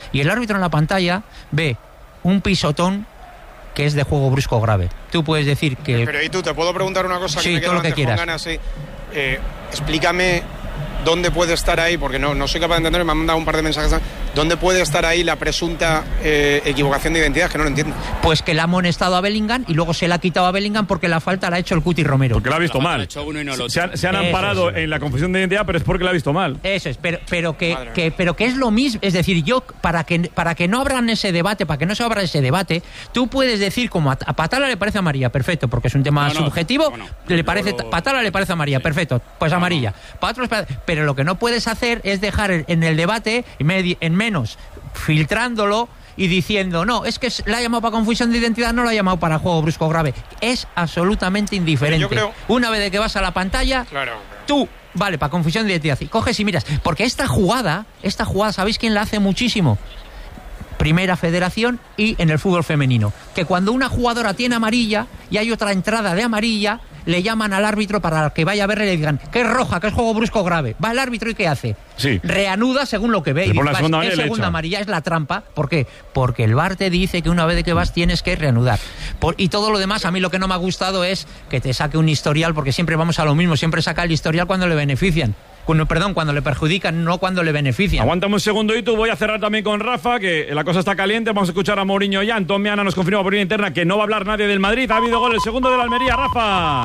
Y el árbitro en la pantalla ve un pisotón que es de juego brusco grave. Tú puedes decir que... Pero ¿y tú te puedo preguntar una cosa? Sí, que me todo lo que quieras. Ganas, sí. Explícame dónde puede estar ahí, porque no soy capaz de entender, me han mandado un par de mensajes. ¿Dónde puede estar ahí la presunta equivocación de identidad? Que no lo entiendo. Pues que le ha amonestado a Bellingham y luego se la ha quitado a Bellingham porque la falta la ha hecho el Cuti Romero. Porque la ha visto mal. Se han amparado en la confusión de identidad, pero es porque la ha visto mal. Eso es, pero que es lo mismo. Es decir, yo, para que no abran ese debate, para que no se abra ese debate, tú puedes decir como a Patala le parece amarilla, perfecto, porque es un tema subjetivo, Patala le parece amarilla, perfecto, pues amarilla. Para otros, pero lo que no puedes hacer es dejar en el debate, en menos, filtrándolo y diciendo, no, es que la ha llamado para confusión de identidad, no la ha llamado para juego brusco grave. Es absolutamente indiferente. Una vez de que vas a la pantalla, tú, vale, para confusión de identidad, y coges y miras, porque esta jugada, ¿sabéis quién la hace muchísimo? Primera Federación y en el fútbol femenino, que cuando una jugadora tiene amarilla y hay otra entrada de amarilla, le llaman al árbitro para que vaya a verle y le digan que es roja, que es juego brusco grave. Va el árbitro y ¿qué hace? Sí. Reanuda según lo que ve. Y dice, es segunda amarilla, es la trampa. ¿Por qué? Porque el VAR te dice que una vez de que vas tienes que reanudar. Y todo lo demás, a mí lo que no me ha gustado es que te saque un historial, porque siempre vamos a lo mismo, siempre saca el historial cuando le benefician. Cuando le perjudican, no cuando le benefician. Aguántame un segundo y tú, voy a cerrar también con Rafa, que la cosa está caliente. Vamos a escuchar a Mourinho ya. Antón Meana nos confirma por línea interna que no va a hablar nadie del Madrid. Ha habido gol, el segundo de la Almería, Rafa.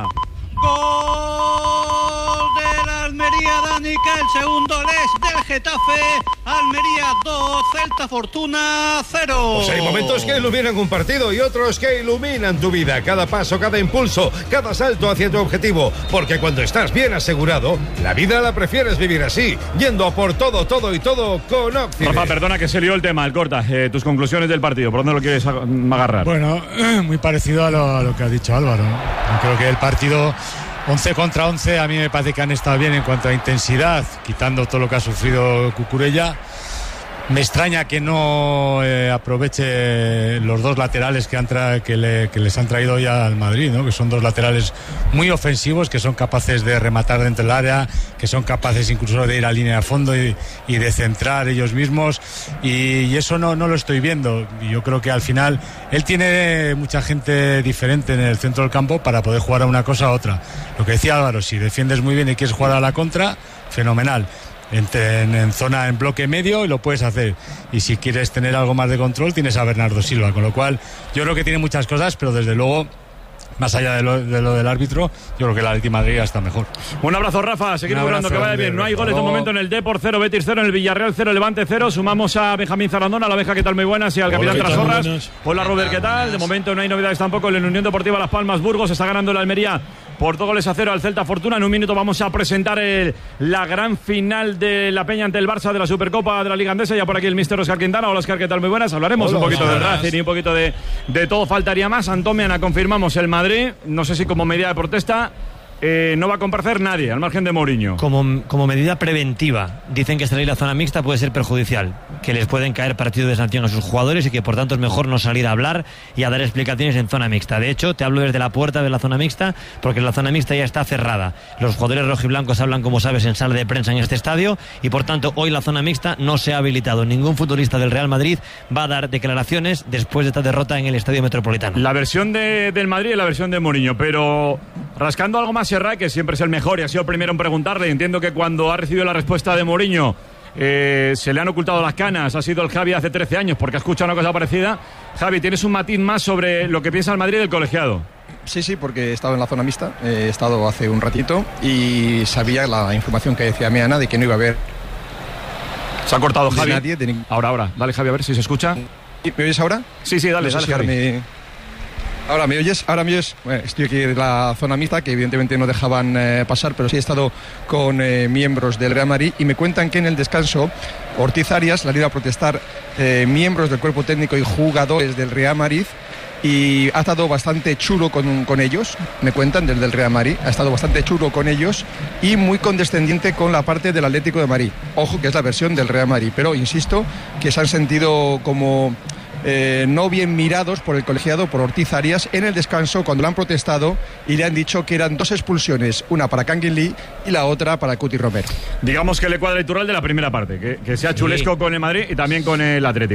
Gol de la Almería, Danica, el segundo es del Getafe. Almería 2, Celta Fortuna 0. Pues hay momentos que iluminan un partido y otros que iluminan tu vida. Cada paso, cada impulso, cada salto hacia tu objetivo. Porque cuando estás bien asegurado, la vida la prefieres vivir así, yendo a por todo y todo con Occident. Rafa, perdona que se lió el tema, el corta. Tus conclusiones del partido, ¿por dónde lo quieres agarrar? Bueno, muy parecido a lo que ha dicho Álvaro. Creo que el partido 11 contra 11 a mí me parece que han estado bien en cuanto a intensidad, quitando todo lo que ha sufrido Cucurella. Me extraña que no aproveche los dos laterales que les han traído ya al Madrid, ¿no? Que son dos laterales muy ofensivos, que son capaces de rematar dentro del área, que son capaces incluso de ir a línea de fondo y de centrar ellos mismos, y eso no lo estoy viendo. Y yo creo que al final él tiene mucha gente diferente en el centro del campo para poder jugar a una cosa a otra. Lo que decía Álvaro, si defiendes muy bien y quieres jugar a la contra, fenomenal. En zona, en bloque medio, y lo puedes hacer. Y si quieres tener algo más de control, tienes a Bernardo Silva, con lo cual yo creo que tiene muchas cosas, pero desde luego, más allá de lo del árbitro, yo creo que la Atlético de Madrid está mejor. Un abrazo, Rafa, seguir logrando que vaya bien. No hay goles de momento en el Depor 0, Betis 0, en el Villarreal 0, Levante 0. Sumamos a Benjamín Zarandona, a la abeja, ¿qué tal? Muy buenas, y al capitán Trasorras. Hola, Robert, ¿qué tal? De momento no hay novedades tampoco en la Unión Deportiva Las Palmas Burgos. Está ganando la Almería por 2-0 al Celta Fortuna. En un minuto vamos a presentar la gran final de la Peña ante el Barça de la Supercopa de la Liga Andesa. Ya por aquí el mister Óscar Quintana. Hola, Óscar, ¿qué tal? Muy buenas. Hablaremos un poquito del Racing y un poquito de todo. Faltaría más. Antón Meana, confirmamos el Madrid. No sé si como medida de protesta no va a comparecer nadie, al margen de Mourinho. Como medida preventiva, dicen que salir a zona mixta puede ser perjudicial, que les pueden caer partidos de sanción a sus jugadores y que por tanto es mejor no salir a hablar y a dar explicaciones en zona mixta. De hecho, te hablo desde la puerta de la zona mixta, porque la zona mixta ya está cerrada. Los jugadores rojiblancos hablan, como sabes, en sala de prensa en este estadio, y por tanto hoy la zona mixta no se ha habilitado. Ningún futbolista del Real Madrid va a dar declaraciones después de esta derrota en el Estadio Metropolitano. La versión del Madrid y la versión de Mourinho, pero rascando algo más, Serra, que siempre es el mejor y ha sido el primero en preguntarle. Entiendo que cuando ha recibido la respuesta de Mourinho se le han ocultado las canas. Ha sido el Javi hace 13 años porque ha escuchado una cosa parecida. Javi, ¿tienes un matiz más sobre lo que piensa el Madrid del colegiado? Sí, porque he estado en la zona mixta, he estado hace un ratito y sabía la información que decía Meana de que no iba a haber. Se ha cortado Javi. Nadie, Ahora. Dale, Javi, a ver si se escucha. ¿Me oyes ahora? Sí, dale, no sé Javi. si Ahora me oyes. Bueno, estoy aquí en la zona mixta, que evidentemente no dejaban pasar, pero sí he estado con miembros del Real Madrid y me cuentan que en el descanso Ortiz Arias le han ido a protestar miembros del cuerpo técnico y jugadores del Real Madrid, y ha estado bastante chulo con ellos, me cuentan, desde el Real Madrid, ha estado bastante chulo con ellos y muy condescendiente con la parte del Atlético de Madrid. Ojo, que es la versión del Real Madrid, pero insisto que se han sentido como no bien mirados por el colegiado, por Ortiz Arias, en el descanso cuando le han protestado y le han dicho que eran 2 expulsiones, una para Kangin Lee y la otra para Cuti Romero. Digamos que le cuadra el Turral de la primera parte, que sea chulesco con el Madrid y también con el Atlético.